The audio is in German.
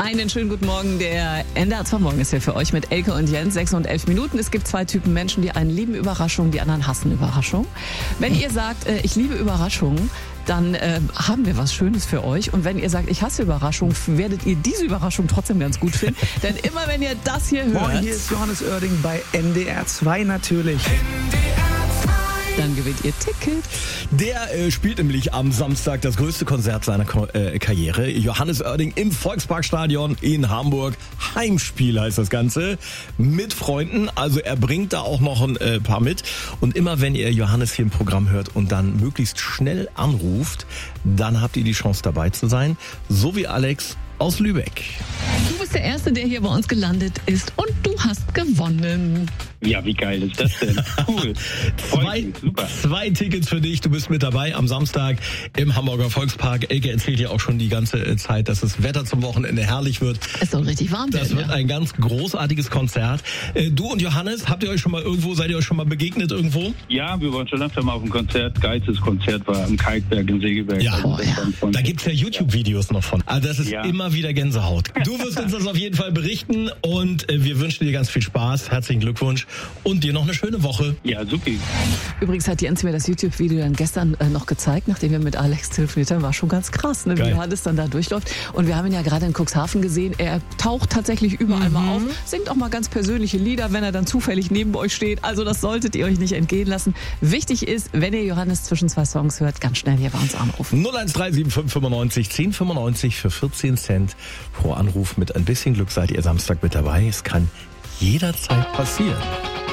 Einen schönen guten Morgen. Der NDR 2 Morgen ist hier für euch mit Elke und Jens. 6 und 11 Minuten. Es gibt zwei Typen Menschen, die einen lieben Überraschungen, die anderen hassen Überraschungen. Wenn ihr sagt, ich liebe Überraschungen, dann haben wir was Schönes für euch. Und wenn ihr sagt, ich hasse Überraschungen, werdet ihr diese Überraschung trotzdem ganz gut finden. Denn immer wenn ihr das hier hört... Moin, hier ist Johannes Oerding bei NDR 2 natürlich. Dann gewinnt ihr Ticket. Der spielt nämlich am Samstag das größte Konzert seiner Karriere. Johannes Oerding im Volksparkstadion in Hamburg. Heimspiel heißt das Ganze. Mit Freunden. Also er bringt da auch noch ein paar mit. Und immer wenn ihr Johannes hier im Programm hört und dann möglichst schnell anruft, dann habt ihr die Chance dabei zu sein. So wie Alex aus Lübeck. Du bist der Erste, der hier bei uns gelandet ist und du hast gewonnen. Ja, wie geil ist das denn? Cool. Zwei Tickets für dich. Du bist mit dabei am Samstag im Hamburger Volkspark. Elke erzählt ja auch schon die ganze Zeit, dass das Wetter zum Wochenende herrlich wird. Es soll richtig warm werden. Das wird ein ganz großartiges Konzert. Du und Johannes, seid ihr euch schon mal begegnet irgendwo? Ja, wir waren schon öfter mal auf dem Konzert. Geilstes Konzert war am Kiteberg in Segeberg. Ja, Also da gibt's ja YouTube-Videos noch von. Also das ist immer wieder Gänsehaut. Du wirst uns das auf jeden Fall berichten und wir wünschen dir ganz viel Spaß. Herzlichen Glückwunsch und dir noch eine schöne Woche. Ja, super. Übrigens hat Jens mir das YouTube-Video dann gestern noch gezeigt, nachdem wir mit Alex telefoniert haben. War schon ganz krass, ne, wie Johannes dann da durchläuft. Und wir haben ihn ja gerade in Cuxhaven gesehen. Er taucht tatsächlich überall mal auf, singt auch mal ganz persönliche Lieder, wenn er dann zufällig neben euch steht. Also das solltet ihr euch nicht entgehen lassen. Wichtig ist, wenn ihr Johannes zwischen zwei Songs hört, ganz schnell hier bei uns anrufen. 01375 95 1095 für 14 Cent pro Anruf. Mit ein bisschen Glück seid ihr Samstag mit dabei. Es kann jederzeit passieren.